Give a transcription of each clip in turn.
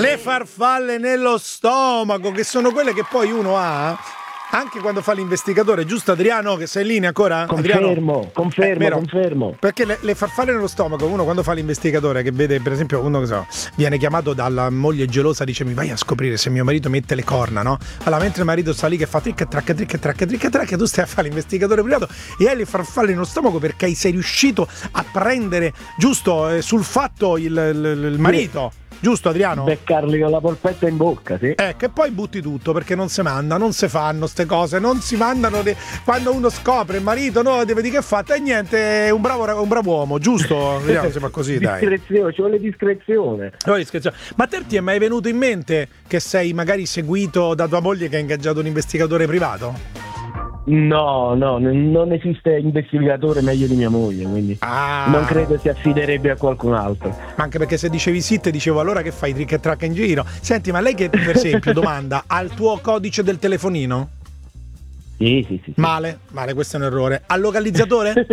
Le farfalle nello stomaco, che sono quelle che poi uno ha anche quando fa l'investigatore, giusto Adriano, che sei in linea ancora? Confermo. Perché le farfalle nello stomaco, uno quando fa l'investigatore, che vede per esempio uno che viene chiamato dalla moglie gelosa, dice mi vai a scoprire se mio marito mette le corna, no? Allora mentre il marito sta lì che fa tricca tracca, tu stai a fare l'investigatore privato e hai le farfalle nello stomaco perché sei riuscito a prendere giusto sul fatto il marito. Giusto Adriano? Beccarli con la polpetta in bocca, sì. Che poi butti tutto perché non si manda, non si fanno ste cose, non si mandano quando uno scopre il marito, no, deve dire che è fatta e niente, è un bravo uomo, giusto? Vediamo se fa così, dai. Discrezione, ci vuole discrezione. Ma te ti è mai venuto in mente che sei magari seguito da tua moglie che ha ingaggiato un investigatore privato? No, non esiste investigatore meglio di mia moglie, quindi non credo si affiderebbe a qualcun altro. Ma anche perché se dicevi sì, te dicevo allora che fai trick e track in giro? Senti, ma lei che per esempio domanda, ha il tuo codice del telefonino? Sì. Male, questo è un errore. Al localizzatore?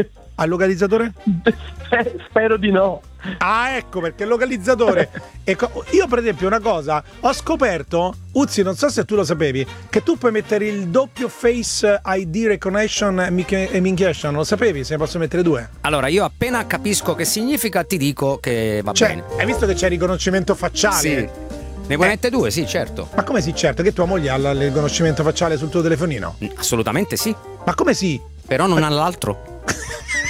Spero di no. Ah, ecco perché il localizzatore. Io per esempio una cosa ho scoperto, Uzzi, non so se tu lo sapevi, che tu puoi mettere il doppio Face ID Recognition e minchiation. Lo sapevi? Se ne posso mettere due? Allora io appena capisco che significa ti dico che va bene. Hai visto che c'è il riconoscimento facciale? Sì. Ne puoi mettere due, sì, certo. Ma come sì, certo? Che tua moglie ha il riconoscimento facciale sul tuo telefonino? Assolutamente sì. Ma come sì? Però non ha l'altro.